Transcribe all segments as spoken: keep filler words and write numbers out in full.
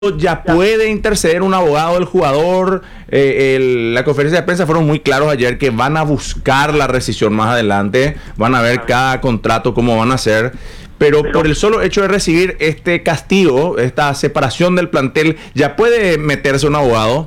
ya puede interceder un abogado del jugador. Eh, el, la conferencia de prensa fueron muy claros ayer que van a buscar la rescisión más adelante, van a ver cada contrato cómo van a hacer, pero por el solo hecho de recibir este castigo, esta separación del plantel, ya puede meterse un abogado.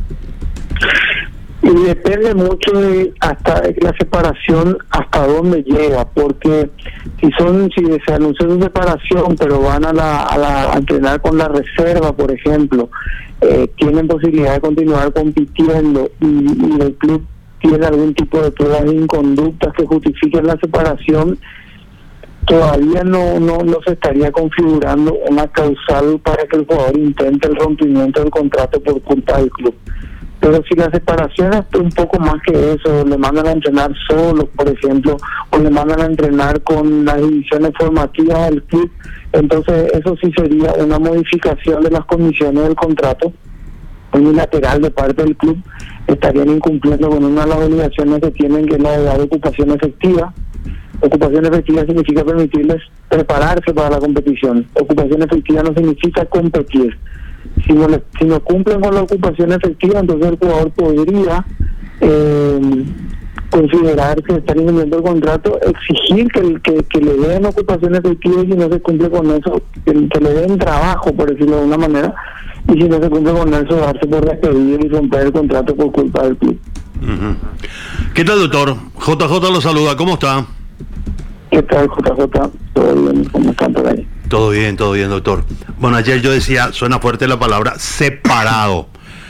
Y depende mucho de hasta de la separación, hasta dónde llega, porque si son si se anunció su separación, pero van a la, a, la, a entrenar con la reserva, por ejemplo, eh, tienen posibilidad de continuar compitiendo y, y el club tiene algún tipo de pruebas de inconductas que justifiquen la separación, todavía no, no, no se estaría configurando una causal para que el jugador intente el rompimiento del contrato por culpa del club. Pero si la separación es un poco más que eso, le mandan a entrenar solos, por ejemplo, o le mandan a entrenar con las divisiones formativas del club, entonces eso sí sería una modificación de las condiciones del contrato unilateral de parte del club. Estarían incumpliendo con una de las obligaciones que tienen, que es la de dar ocupación efectiva. Ocupación efectiva significa permitirles prepararse para la competición. Ocupación efectiva no significa competir. Si no, le, si no cumplen con la ocupación efectiva, entonces el jugador podría eh, considerar que están incumpliendo el contrato, exigir que, que, que le den ocupación efectiva, y si no se cumple con eso, que, que le den trabajo, por decirlo de una manera, y si no se cumple con eso, darse por despedido y romper el contrato por culpa del club. Uh-huh. ¿Qué tal, doctor? J J lo saluda, ¿cómo está? ¿Qué tal, J J? ¿Todo bien? ¿Cómo están por ahí? Todo bien, todo bien, doctor. Bueno, ayer yo decía, suena fuerte la palabra separado.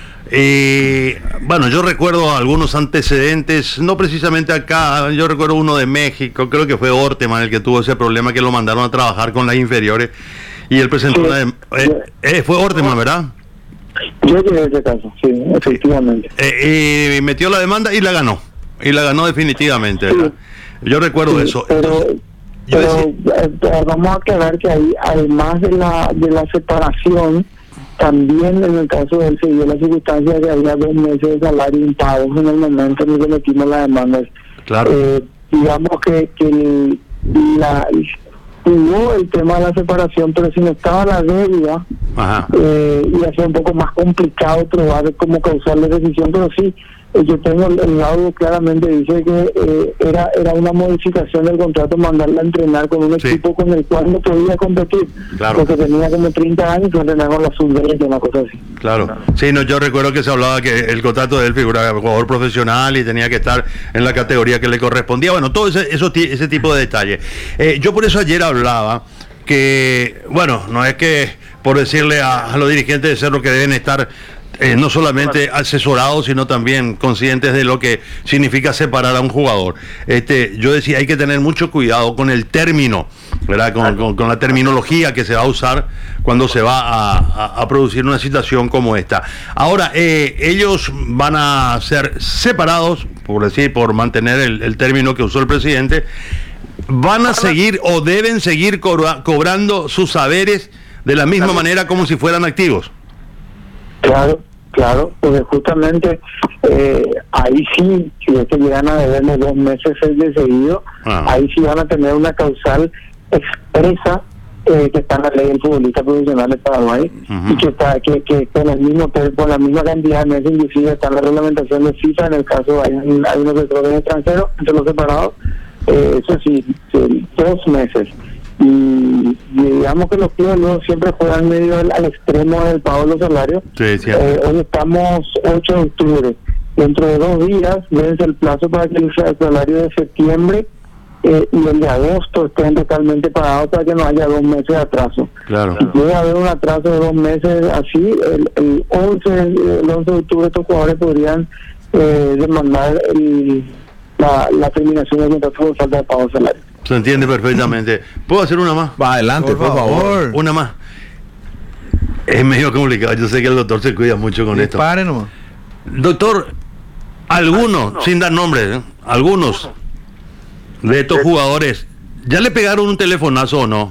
Eh, bueno, yo recuerdo algunos antecedentes, no precisamente acá, yo recuerdo uno de México, creo que fue Orteman el que tuvo ese problema, que lo mandaron a trabajar con las inferiores y él presentó sí, una... Eh, eh, fue Orteman, ¿verdad? Yo llegué a ese caso, sí, efectivamente. Eh, eh, metió la demanda y la ganó, y la ganó definitivamente, ¿verdad? Sí. Yo recuerdo sí, eso. Pero... Pero eh, vamos a aclarar que ahí, además de la de la separación, también en el caso de él se dio la circunstancia de que había dos meses de salario impagos en el momento en el que metimos la demanda. Claro. Eh, digamos que, que el, la, hubo el tema de la separación, pero si no estaba la deuda, eh, iba a ser un poco más complicado probar cómo causar la decisión, pero sí. Yo tengo el laudo, claramente dice que eh, era era una modificación del contrato, mandarla a entrenar con un sí. equipo con el cual no podía competir, claro. Porque tenía como treinta años y entrenar con la sub veinte, una cosa así. Claro, claro. Sí, no, yo recuerdo que se hablaba que el contrato de él figuraba como jugador profesional y tenía que estar en la categoría que le correspondía. Bueno, todo ese, eso, ese tipo de detalles. Eh, yo por eso ayer hablaba que, bueno, no es que por decirle a, a los dirigentes de Cerro que deben estar Eh, no solamente asesorados, sino también conscientes de lo que significa separar a un jugador. Este, yo decía, hay que tener mucho cuidado con el término, ¿verdad? Con, con, con la terminología que se va a usar cuando se va a, a, a producir una situación como esta. Ahora, eh, ellos van a ser separados, por decir, por mantener el, el término que usó el presidente, van a seguir o deben seguir cobra, cobrando sus saberes de la misma manera como si fueran activos. Claro, claro, porque justamente eh, ahí sí, si es que llegan a deberle dos meses de seguido, ah. ahí sí van a tener una causal expresa eh, que está en la ley del futbolista profesional de Paraguay, uh-huh. y que está que, que con el mismo con la misma cantidad de meses, inclusive está en la reglamentación de FIFA, en el caso hay, hay unos sectores extranjeros, entre los separados, eh, eso sí, sí, dos meses. Y, y digamos que los clubes luego siempre juegan medio al, al extremo del pago de los salarios. Sí, eh, hoy estamos ocho de octubre, dentro de dos días vence el plazo para que el salario de septiembre eh, y el de agosto estén totalmente pagados para que no haya dos meses de atraso. Claro. Si puede haber un atraso de dos meses así, el, el once el once de octubre estos jugadores podrían eh, demandar el, la, la terminación del contrato por falta de pago de salario. Se entiende perfectamente. ¿Puedo hacer una más? Va adelante, por, por favor. favor. Una más. Es medio complicado. Yo sé que el doctor se cuida mucho con esto. Pare nomás. Doctor, algunos, no. sin dar nombres, ¿eh? algunos de estos jugadores, ¿ya le pegaron un telefonazo o no?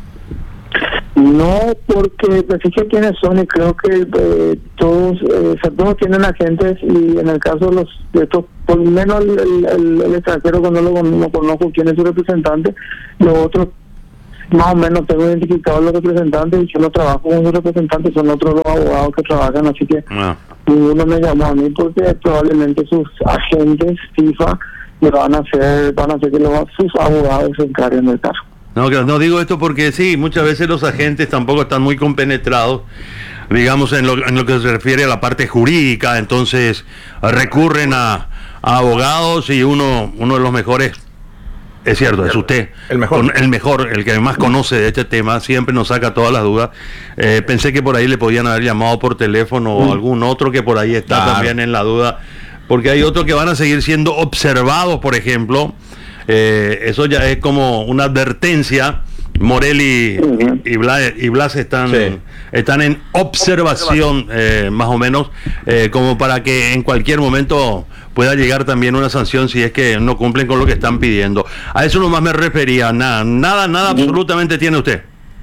No, porque pues, fíjate quiénes son, y creo que eh, todos eh, todos tienen agentes, y en el caso de los de estos, por lo menos el, el, el, el extranjero, cuando lo no conozco quién es su representante, los otros más o menos tengo identificados los representantes y yo no trabajo con los representantes, son otros los abogados que trabajan, así que Ah. ninguno me llamó a mí porque probablemente sus agentes FIFA le van a hacer, van a hacer que los, sus abogados se encarguen del caso. No, que- no digo esto porque sí, muchas veces los agentes tampoco están muy compenetrados, digamos, en lo, en lo que se refiere a la parte jurídica, entonces recurren a, a abogados y uno, uno de los mejores, es cierto, es usted, El mejor. Con- el mejor, el que más conoce de este tema, siempre nos saca todas las dudas. Eh, pensé que por ahí le podían haber llamado por teléfono o algún otro que por ahí está Claro. también en la duda, porque hay otros que van a seguir siendo observados, por ejemplo. Eh, eso ya es como una advertencia. Morel y, Ujú. y, Blas, y Blas están, Sí. están en observación, eh, más o menos, eh, como para que en cualquier momento pueda llegar también una sanción si es que no cumplen con lo que están pidiendo. A eso nomás me refería. Nada, nada, nada absolutamente tiene usted.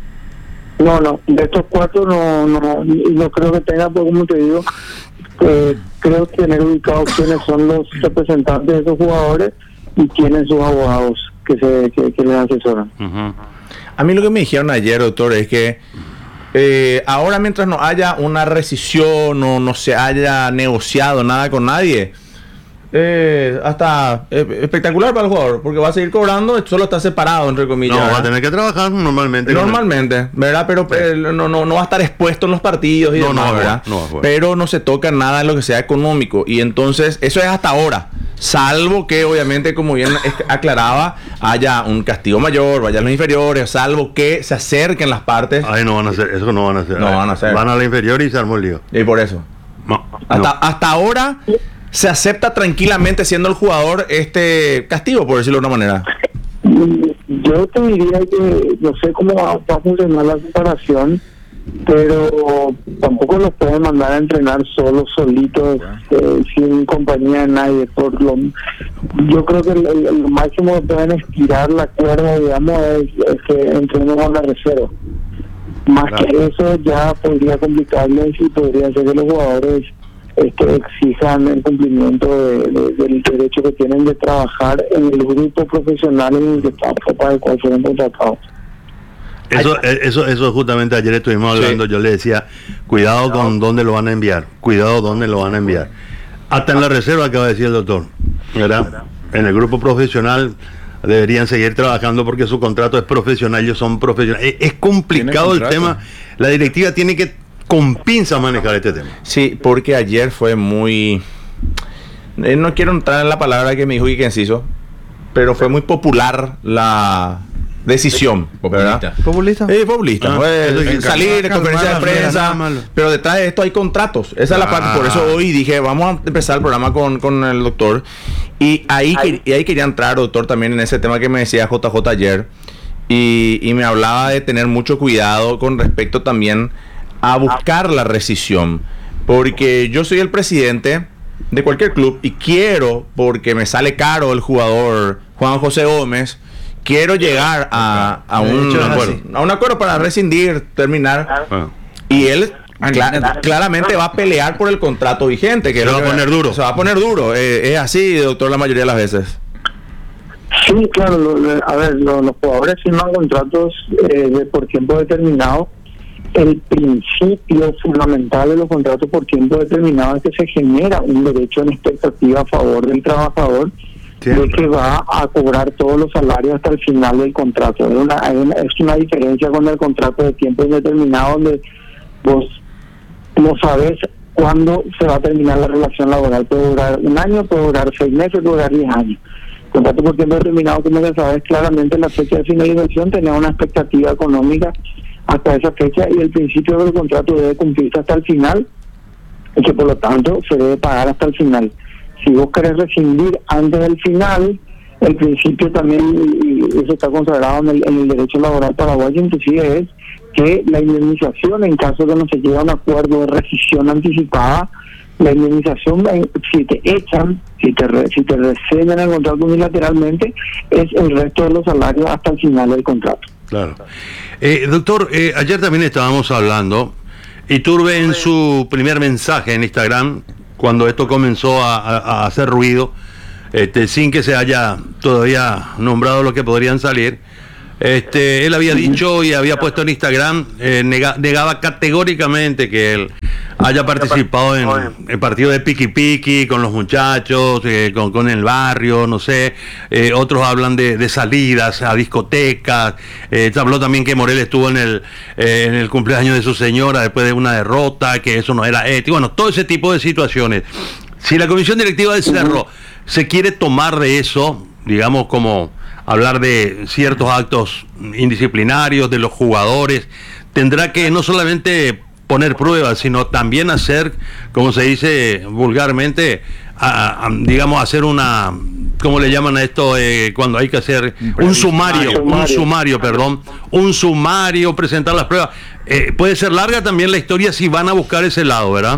No, no, de estos cuatro no, no, y no creo que tenga, pues como te digo, eh, creo tener ubicados quiénes son los representantes de esos jugadores y quiénes sus abogados que se que, que les asesoran. Ujú. A mí lo que me dijeron ayer, doctor, es que eh, ahora mientras no haya una rescisión o no se haya negociado nada con nadie, eh, hasta eh, espectacular para el jugador, porque va a seguir cobrando, solo está separado, entre comillas. No, va a ¿verdad? tener que trabajar normalmente. con Normalmente, ¿verdad? Pero eh, no, no, no va a estar expuesto en los partidos y No, demás, no, ¿verdad? no, no. Pero no se toca nada en lo que sea económico. Y entonces, eso es hasta ahora. Salvo que, obviamente, como bien es- aclaraba, haya un castigo mayor, vayan los inferiores, salvo que se acerquen las partes. Ay, no van a hacer, eso no van a hacer. No van a hacer. Van a la inferior y se armó el lío. Y por eso. No, Hasta, no. hasta ahora se acepta tranquilamente siendo el jugador este castigo, por decirlo de una manera. Mm, Yo te diría que no sé cómo va, va a funcionar la separación, pero tampoco los pueden mandar a entrenar solos, solitos, eh, sin compañía de nadie. Por lo, yo creo que el, el- el máximo que pueden estirar la cuerda, digamos, es, es que entrenen con la reserva. Más Claro. que eso ya podría complicarles y podría ser que los jugadores este, exijan el cumplimiento de- de- del derecho que tienen de trabajar en el grupo profesional en el que están, para el cual fueron contratados. Eso, eh, eso, eso justamente ayer estuvimos hablando, Sí. yo le decía, cuidado con dónde lo van a enviar, cuidado dónde lo van a enviar. Hasta en la reserva acaba de decir el doctor, ¿verdad? En el grupo profesional deberían seguir trabajando porque su contrato es profesional, ellos son profesionales. Es, es complicado el contrato. tema, la directiva tiene que con pinza manejar este tema. Sí, porque ayer fue muy... eh, no quiero entrar en la palabra que me dijo Quique Enciso, pero fue muy popular la decisión, ¿verdad? ¿Populista? Sí, populista. Ah, fue eso que- salir, calmar conferencia de la fiera, prensa, nada malo. pero detrás de esto hay contratos. Esa es la Ah. parte. Por eso hoy dije, vamos a empezar el programa con, con el doctor. Y ahí, que- y ahí quería entrar, doctor, también en ese tema que me decía J J ayer. Y, y me hablaba de tener mucho cuidado con respecto también a buscar la rescisión. Porque yo soy el presidente de cualquier club y quiero, porque me sale caro el jugador Juan José Gómez, quiero llegar a, a, De un, hecho, es acuerdo, así. a un acuerdo para rescindir, terminar. Ah. Y él cla- claramente va a pelear por el contrato vigente. Que Se es lo va a que- poner duro. Se va a poner duro. Eh, es así, doctor, la mayoría de las veces. Sí, claro, lo- lo- a ver, lo- los jugadores firman contratos eh, de por tiempo determinado. El principio fundamental de los contratos por tiempo determinado es que se genera un derecho en expectativa a favor del trabajador de Siempre. que va a cobrar todos los salarios hasta el final del contrato. Es una, hay una- es una diferencia con el contrato de tiempo indeterminado donde vos no sabes cuándo se va a terminar la relación laboral. Puede durar un año, puede durar seis meses, puede durar diez años. Contrato por tiempo determinado, como ya sabes claramente la fecha de finalización, tenía una expectativa económica hasta esa fecha y el principio del contrato debe cumplirse hasta el final y que por lo tanto se debe pagar hasta el final. Si vos querés rescindir antes del final, el principio también, y eso está consagrado en el, en el derecho laboral paraguayo, inclusive es que la indemnización, en caso de que no se llegue a un acuerdo de rescisión anticipada, la indemnización, eh, si te echan, si te re- si te rescinden el contrato unilateralmente, es el resto de los salarios hasta el final del contrato. Claro. Eh, doctor, eh, ayer también estábamos hablando, Iturbe en su primer mensaje en Instagram, cuando esto comenzó a, a- a hacer ruido, este, sin que se haya todavía nombrado lo que podrían salir, Este, él había dicho y había puesto en Instagram, eh, nega, negaba categóricamente que él haya participado en el partido de piqui piqui con los muchachos, eh, con, con el barrio, no sé. Eh, otros hablan de, de salidas a discotecas. Eh, se habló también que Morel estuvo en el, eh, en el cumpleaños de su señora después de una derrota, que eso no era ético. Bueno, todo ese tipo de situaciones. Si la comisión directiva de Cerro se quiere tomar de eso, digamos, como hablar de ciertos actos indisciplinarios de los jugadores, tendrá que no solamente poner pruebas, sino también hacer, como se dice vulgarmente, a, a, digamos, hacer una, ¿cómo le llaman a esto? Eh, cuando hay que hacer un sumario, un sumario, perdón, un sumario, presentar las pruebas. Eh, puede ser larga también la historia si van a buscar ese lado, ¿verdad?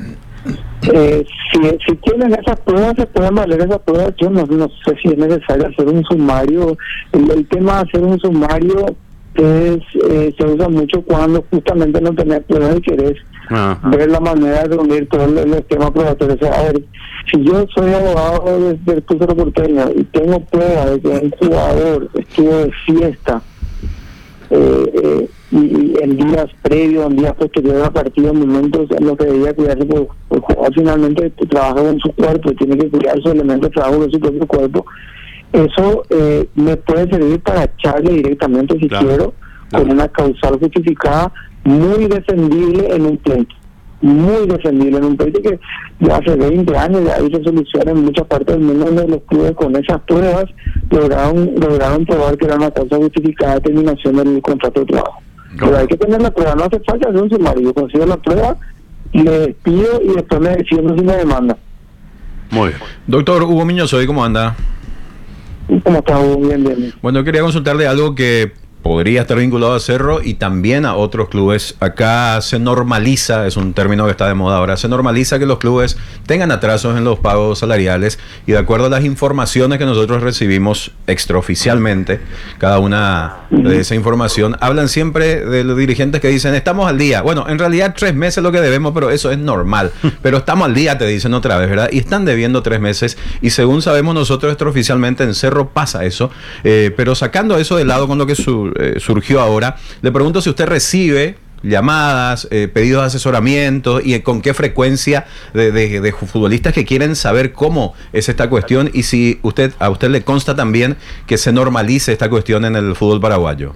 Eh, si, si tienen esas pruebas, se pueden valer esas pruebas. Yo no, no sé si es necesario hacer un sumario. El, el tema de hacer un sumario es eh, se usa mucho cuando justamente no tenés pruebas y querés ah. ver la manera de unir todo el, el esquema probatorio. O sea, a ver, si yo soy abogado del de Crucero Porteño y tengo pruebas de que un jugador estuvo de fiesta eh, eh, y en días previos, en días posteriores a partido, en momentos en los que debía cuidarse, porque el jugador finalmente trabaja con su cuerpo y tiene que cuidar sus elementos de trabajo de su propio cuerpo, eso eh, me puede servir para echarle directamente, si claro, quiero, claro, con una causal justificada muy defendible en un pleito, muy defendible en un pleito que ya hace veinte años ya hay resoluciones en muchas partes del mundo donde los clubes con esas pruebas lograron, lograron probar que era una causa justificada de terminación del contrato de trabajo. Pero hay que tener la prueba, no hace falta hacer un sumario. Yo consigo la prueba, le despido y después me defiendo si me demanda. Muy bien. Doctor Hugo Miñosoy, ¿cómo anda? ¿Cómo está, Hugo? Bien, bien, bien. Bueno, quería consultarle algo que podría estar vinculado a Cerro y también a otros clubes. Acá se normaliza, es un término que está de moda ahora, se normaliza que los clubes tengan atrasos en los pagos salariales y de acuerdo a las informaciones que nosotros recibimos extraoficialmente, cada una de esa información, hablan siempre de los dirigentes que dicen, estamos al día. Bueno, en realidad tres meses es lo que debemos, pero eso es normal. Pero estamos al día, te dicen otra vez, ¿verdad? Y están debiendo tres meses y según sabemos nosotros extraoficialmente en Cerro pasa eso. Eh, pero sacando eso de lado con lo que su Eh, surgió ahora, le pregunto si usted recibe llamadas, eh, pedidos de asesoramiento y con qué frecuencia de, de, de futbolistas que quieren saber cómo es esta cuestión y si usted a usted le consta también que se normalice esta cuestión en el fútbol paraguayo.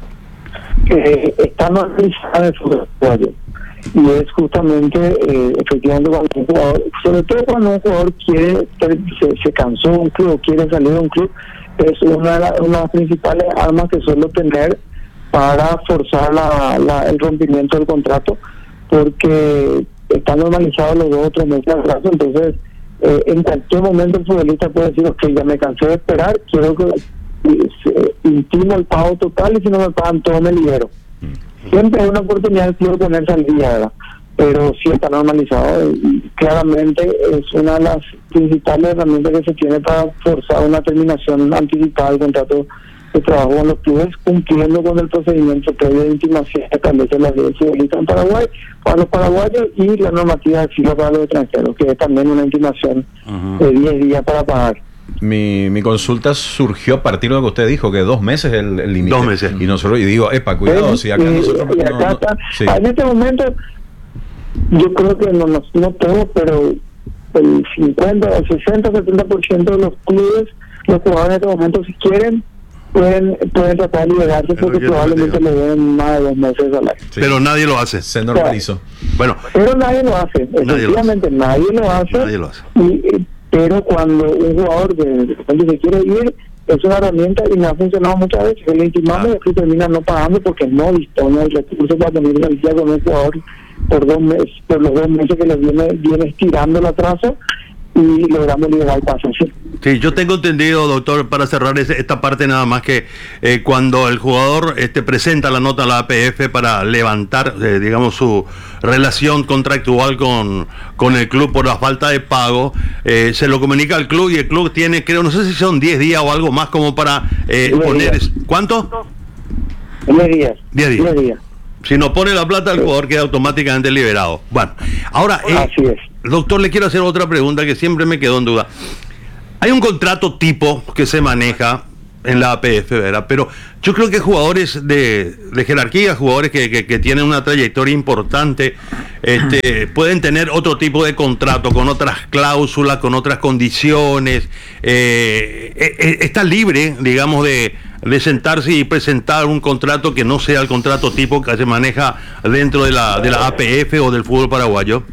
Eh, está normalizada en el fútbol paraguayo y es justamente eh, efectivamente cuando un jugador, sobre todo cuando un jugador quiere se, se cansó de un club o quiere salir de un club, es una de, la, una de las principales armas que suelo tener para forzar la, la, el rompimiento del contrato, porque están normalizados los dos o tres meses atrás. Entonces eh, en cualquier momento el futbolista puede decir, ok, ya me cansé de esperar, quiero que eh, intimo el pago total y si no me pagan todo me libero. Siempre hay una oportunidad del club de ponerse al día, ¿verdad? Pero sí está normalizado y claramente es una de las principales herramientas que se tiene para forzar una terminación anticipada del contrato de trabajo con los clubes, cumpliendo con el procedimiento previo de intimación que establece la ley de futbolista en Paraguay para los paraguayos y la normativa de fila para los extranjeros, que es también una intimación uh-huh. de diez días para pagar. Mi, mi consulta surgió a partir de lo que usted dijo, que dos meses es el límite. Dos meses. Y nosotros, y digo, epa, cuidado, eh, si acá eh, nosotros... Y acá no, no, está, sí. En este momento, yo creo que no, no, no todo, pero el cincuenta, el sesenta, setenta por ciento de los clubes, los jugadores en este momento, si quieren, pueden pueden tratar de liberarse porque probablemente le den más de dos meses al año. Sí. Pero nadie lo hace. Se normalizó. O sea, bueno. Pero nadie lo hace. Efectivamente, nadie lo hace. Nadie lo hace. Y, pero cuando un jugador de, de repente se quiere ir, es una herramienta y me ha funcionado muchas veces. Que le intimamos y después termina no pagando porque no dispone del recurso para tener al día con un jugador por dos meses, por los dos meses que le viene, viene estirando el atraso y logramos liberar el paso. ¿Sí? Sí, yo tengo entendido, doctor, para cerrar ese, esta parte nada más, que eh, cuando el jugador este, presenta la nota a la A P F para levantar, eh, digamos, su relación contractual con, con el club por la falta de pago, eh, se lo comunica al club y el club tiene, creo, no sé si son diez días o algo más como para eh, poner... Días. ¿Cuánto? diez días. diez días. diez días. Si no pone la plata, el jugador queda automáticamente liberado. Bueno, ahora, eh, así es. Doctor, le quiero hacer otra pregunta que siempre me quedó en duda. Hay un contrato tipo que se maneja en la A P F, ¿verdad? Pero yo creo que jugadores de, de jerarquía, jugadores que, que, que tienen una trayectoria importante, este, pueden tener otro tipo de contrato, con otras cláusulas, con otras condiciones. Eh, eh, está libre, digamos, de, de sentarse y presentar un contrato que no sea el contrato tipo que se maneja dentro de la, de la A P F o del fútbol paraguayo.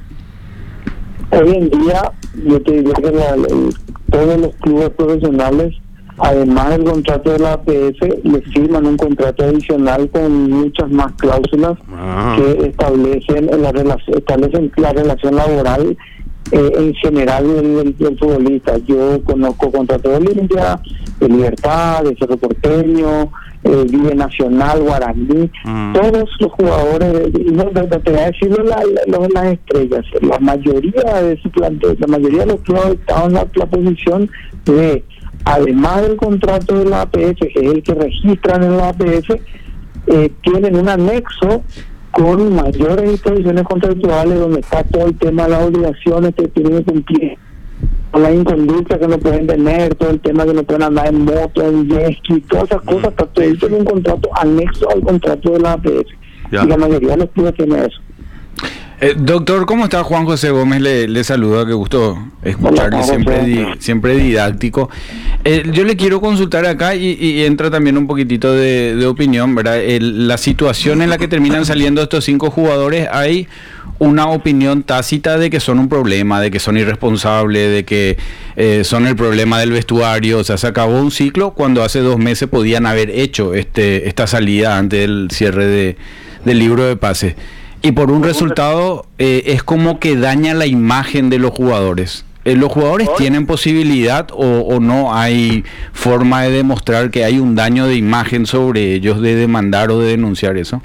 Hoy en día, yo te diría que la, la, todos los clubes profesionales, además del contrato de la A P F, le firman un contrato adicional con muchas más cláusulas ah. que establecen la relación, establecen la relación laboral eh, en general del, del, del futbolista. Yo conozco contratos de Olimpia, de Libertad, de Cerro Porteño, eh, Vive Nacional, Guaraní, mm. todos los jugadores, no te voy a decirlo la, la, las estrellas, la mayoría de su plantel, la mayoría de los clubes estaban en la, la posición de, además del contrato de la A P F, que es el que registran en la A P F, eh, tienen un anexo con mayores disposiciones contractuales donde está todo el tema de las obligaciones que tienen que cumplir, con la inconducta que no pueden tener, todo el tema que no pueden andar en moto, en jet ski, todas esas cosas, está todo eso en un contrato anexo al contrato de la A P F. Ya. Y la mayoría de los clubes tienen eso. Eh, doctor, ¿cómo está? Juan José Gómez le, le saluda, qué gusto escucharle, siempre, di, siempre didáctico. Eh, yo le quiero consultar acá y, y entra también un poquitito de, de opinión, ¿verdad? El, la situación en la que terminan saliendo estos cinco jugadores, hay una opinión tácita de que son un problema, de que son irresponsables, de que eh, son el problema del vestuario. O sea, se acabó un ciclo cuando hace dos meses podían haber hecho este esta salida antes del cierre de, del libro de pases. Y por un resultado eh, es como que daña la imagen de los jugadores. Eh, ¿Los jugadores tienen posibilidad o, o no hay forma de demostrar que hay un daño de imagen sobre ellos, de demandar o de denunciar eso?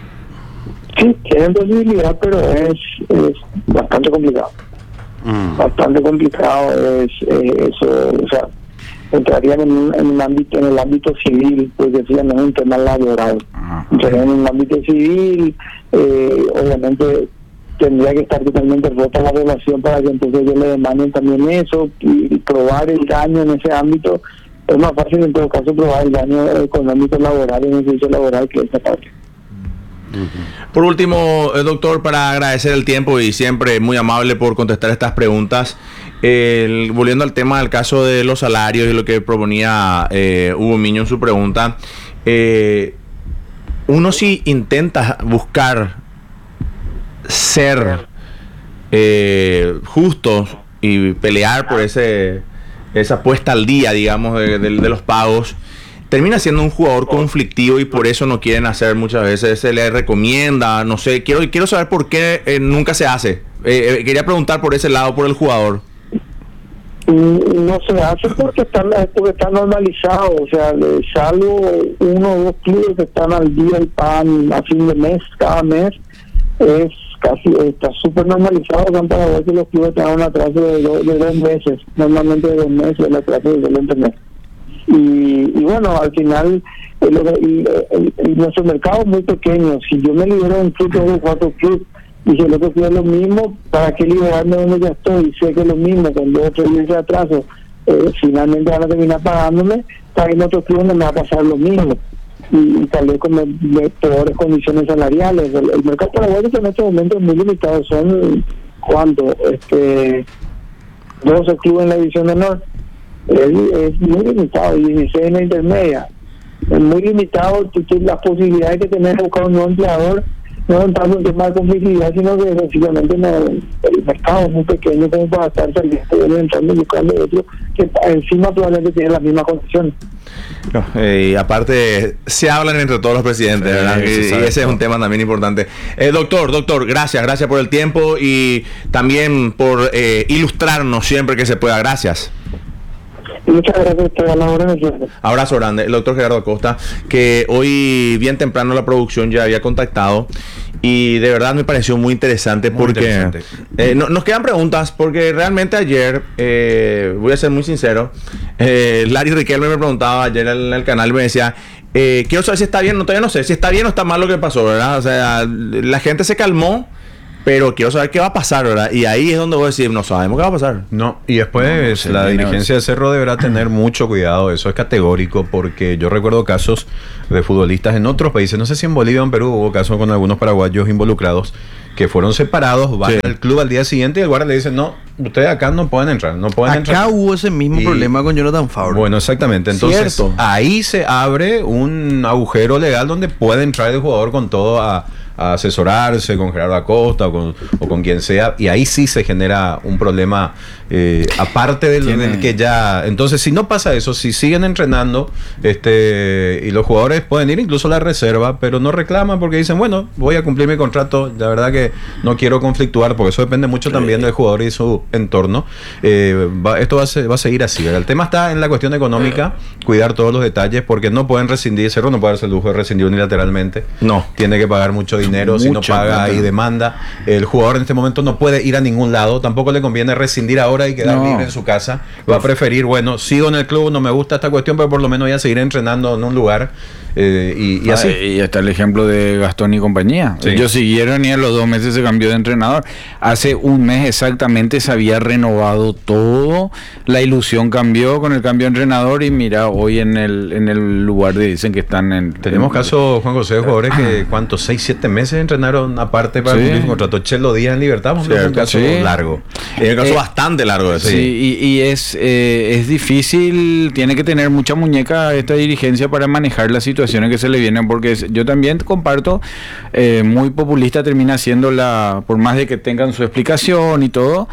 Sí, tienen posibilidad, pero es, es bastante complicado. Mm. Bastante complicado es eh, eso, o sea, entrarían en un, en un ámbito, en el ámbito civil, pues decían, no es un tema laboral. Ah, entrarían en un ámbito civil, eh, obviamente tendría que estar totalmente rota la relación para que entonces ellos le demanden también eso y, y probar el daño en ese ámbito. Es más fácil en todo caso probar el daño económico laboral en el servicio laboral que esta parte. Por último, doctor, para agradecer el tiempo y siempre muy amable por contestar estas preguntas, eh, volviendo al tema del caso de los salarios y lo que proponía eh, Hugo Miño en su pregunta, eh, uno si intenta buscar ser eh, justo y pelear por ese esa puesta al día, digamos, de, de, de los pagos, termina siendo un jugador conflictivo y por eso no quieren hacer muchas veces, se le recomienda, no sé, quiero quiero saber por qué eh, nunca se hace. Eh, eh, quería preguntar por ese lado, por el jugador. No se hace porque está, porque está normalizado, o sea, salvo uno o dos clubes que están al día el pan a fin de mes, cada mes, es casi, está súper normalizado acá en Paraguay que los clubes tengan un atraso de, do, de dos meses, normalmente de dos meses el atraso de dos meses. Y, y bueno, al final el, el, el, el, nuestro mercado es muy pequeño. Si yo me libero de un club de cuatro clubes y si el otro club es lo mismo, ¿para qué liberarme donde ya estoy? Sé que es lo mismo, con dos o tres meses de atraso eh, finalmente van a terminar pagándome, para en otro club donde me va a pasar lo mismo y, y tal vez con me, peores condiciones salariales. El, el mercado paraguayo en este momento es muy limitado. Son ¿cuánto? este doce clubes en la división menor. Es, es muy limitado, y dieciséis en la intermedia. Es muy limitado tú, tú, las posibilidades que tenés de buscar un nuevo empleador, no es tanto un tema de complejidad, sino que sencillamente no, el mercado es muy pequeño como para estar saliendo entrando y buscando otro que encima probablemente tiene las mismas condiciones. No, eh, y aparte se hablan entre todos los presidentes, sí, ¿verdad? Y, y ese es un tema también importante. Eh, doctor, doctor, gracias, gracias por el tiempo y también por eh, ilustrarnos siempre que se pueda. Gracias. Muchas gracias por la hora. Abrazo grande. El doctor Gerardo Acosta, que hoy bien temprano la producción ya había contactado y de verdad me pareció muy interesante muy porque interesante. Eh, no, nos quedan preguntas porque realmente ayer, eh, voy a ser muy sincero, eh, Larry Riquelme me preguntaba ayer en el canal y me decía, eh, quiero saber si está bien, no, todavía no sé si está bien o está mal lo que pasó, ¿verdad? O sea, la gente se calmó pero quiero saber qué va a pasar, ¿verdad? Y ahí es donde voy a decir, no sabemos qué va a pasar. No, y después No, no sé, la tiene- dirigencia de Cerro deberá tener mucho cuidado, eso es categórico, porque yo recuerdo casos de futbolistas en otros países, no sé si en Bolivia o en Perú hubo casos con algunos paraguayos involucrados que fueron separados, van Sí. al club al día siguiente y el guardia le dice, no, ustedes acá no pueden entrar, no pueden Acá entrar. hubo ese mismo Y- problema con Jonathan Fowler. Bueno, exactamente. Entonces, Cierto. ahí se abre un agujero legal donde puede entrar el jugador con todo a, a asesorarse con Gerardo Acosta o con, o con quien sea, y ahí sí se genera un problema eh, aparte del, Tiene- del que ya. Entonces, si no pasa eso, si siguen entrenando, este y los jugadores pueden ir incluso a la reserva, pero no reclaman porque dicen, bueno, voy a cumplir mi contrato, la verdad que no quiero conflictuar, porque eso depende mucho también del jugador y su entorno. Eh, va- esto va a, ser- va a seguir así. ¿verdad? El tema está en la cuestión económica, cuidar todos los detalles, porque no pueden rescindir, Cerro no puede darse el lujo de rescindir unilateralmente. No. Tiene que pagar mucho dinero, si no Mucha paga plata. y demanda. El jugador en este momento no puede ir a ningún lado, tampoco le conviene rescindir ahora y quedar No. libre en su casa. Va a preferir, bueno, sigo en el club, no me gusta esta cuestión, pero por lo menos voy a seguir entrenando en un lugar eh, y, y así. Ah, y está el ejemplo de Gastón y compañía. Sí. Ellos siguieron y a los dos meses se cambió de entrenador. Hace un mes exactamente se había renovado todo. La ilusión cambió con el cambio de entrenador y mira, hoy en el, en el lugar de, dicen que están en... Tenemos en- casos, Juan José, de jugadores que, ¿cuántos? seis, siete meses entrenaron aparte para Sí. cumplir su contrato. Chelo Díaz en Libertad, un Cierto, caso sí. largo. En el caso Eh, bastante largo de eso. Sí, y, y es, eh, es difícil, tiene que tener mucha muñeca esta dirigencia para manejar las situaciones que se le vienen, porque es- yo también comparto, eh, muy populista termina siendo la, por más de que tengan su explicación y todo,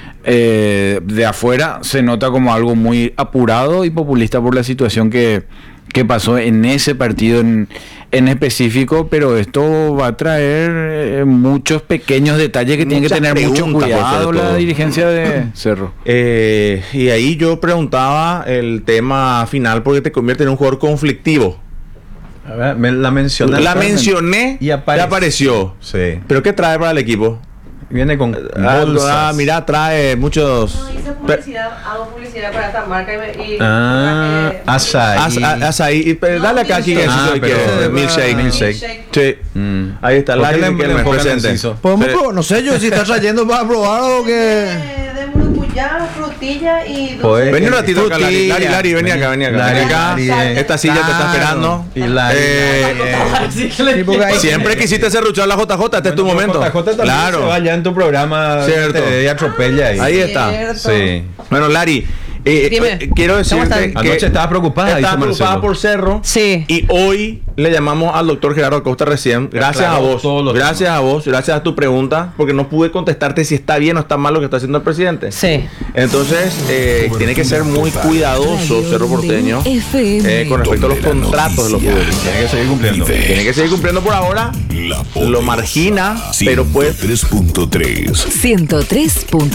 eh, de afuera se nota como algo muy apurado y populista por la situación que, que pasó en ese partido en, en específico, pero esto va a traer eh, muchos pequeños detalles que tienen que Muchas tener mucho preguntas, por cuidado sobre la todo. dirigencia de Cerro. Eh, y ahí yo preguntaba el tema final porque te convierte en un jugador conflictivo. A ver, me la mencioné. La mencioné Y y apare- apareció. Sí. ¿Pero qué trae para el equipo? Viene con Ah, bolsas. ah, mira, trae muchos... No, hice publicidad, hago publicidad para esta marca y, me- y Ah, traje- azaí. Haz, haz- haz ahí, y, pero dale acá aquí, milkshake. eso Ah, soy pero- que- milkshake. milkshake. Sí. Mm. Ahí está, ¿Por qué Larry le- Riquelme, le enfocan en presente. Ciso? Podemos Sí. probar, no sé yo si está trayendo para probar o De, que. de maracuyá, frutilla y dulce. Pues, Vení un Eh, ratito acá, Larry, frutilla. Larry, Larry, vení acá, vení acá. Larry, Vení acá. Larry, Esta silla te está claro. esperando. Y Larry, Eh, Así que le- Sí, porque ahí- Siempre quisiste serruchar la J J, este es tu Bueno, momento. J J también Claro. se va ya en tu programa. Cierto. Te, te atropella ahí. Ahí está. Cierto. Sí. Bueno, Larry, eh, Dime, eh, quiero ¿cómo decirte están? que Anoche estaba preocupada, estaba dice preocupada Marcelo. por Cerro. Sí. Y hoy le llamamos al doctor Gerardo Acosta recién. Gracias a aclaró vos. todos los Gracias temas. a vos. Gracias a tu pregunta. Porque no pude contestarte si está bien o está mal lo que está haciendo el presidente. Sí. Entonces, eh, tiene que ser muy cuidadoso Cerro Porteño eh, con respecto a los contratos de los futbolistas. Tiene que seguir cumpliendo. Tiene que seguir cumpliendo por ahora. La Lo margina, pero pues tres punto tres. ciento tres punto